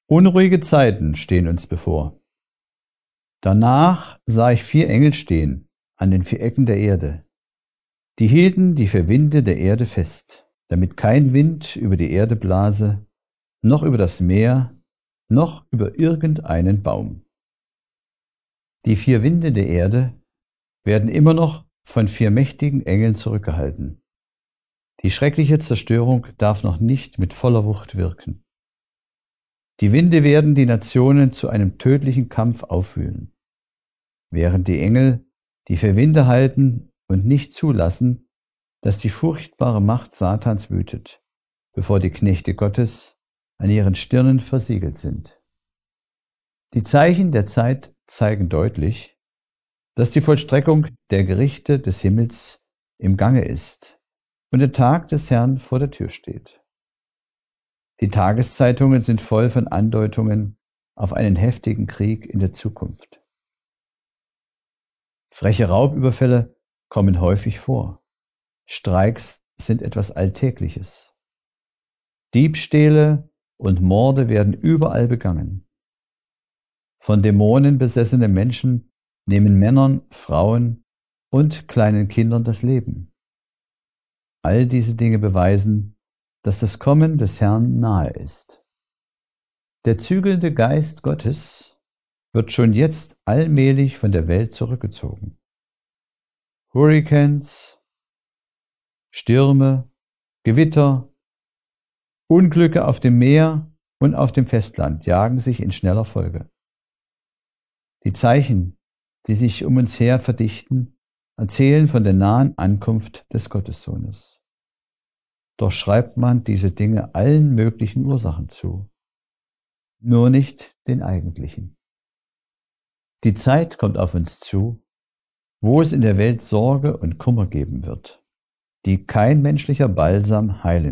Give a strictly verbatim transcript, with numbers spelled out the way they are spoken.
Unruhige Zeiten stehen uns bevor. Danach sah ich vier Engel stehen an den vier Ecken der Erde. Die hielten die vier Winde der Erde fest, damit kein Wind über die Erde blase, noch über das Meer, noch über irgendeinen Baum. Die vier Winde der Erde werden immer noch von vier mächtigen Engeln zurückgehalten. Die schreckliche Zerstörung darf noch nicht mit voller Wucht wirken. Die Winde werden die Nationen zu einem tödlichen Kampf aufwühlen, während die Engel die vier Winde halten und nicht zulassen, dass die furchtbare Macht Satans wütet, bevor die Knechte Gottes an ihren Stirnen versiegelt sind. Die Zeichen der Zeit zeigen deutlich, dass die Vollstreckung der Gerichte des Himmels im Gange ist und der Tag des Herrn vor der Tür steht. Die Tageszeitungen sind voll von Andeutungen auf einen heftigen Krieg in der Zukunft. Freche Raubüberfälle kommen häufig vor. Streiks sind etwas Alltägliches. Diebstähle und Morde werden überall begangen. Von Dämonen besessene Menschen nehmen Männern, Frauen und kleinen Kindern das Leben. All diese Dinge beweisen, dass das Kommen des Herrn nahe ist. Der zügelnde Geist Gottes wird schon jetzt allmählich von der Welt zurückgezogen. Hurrikans, Stürme, Gewitter, Unglücke auf dem Meer und auf dem Festland jagen sich in schneller Folge. Die Zeichen, die sich um uns her verdichten, erzählen von der nahen Ankunft des Gottessohnes. Doch schreibt man diese Dinge allen möglichen Ursachen zu, nur nicht den eigentlichen. Die Zeit kommt auf uns zu, wo es in der Welt Sorge und Kummer geben wird, die kein menschlicher Balsam heilen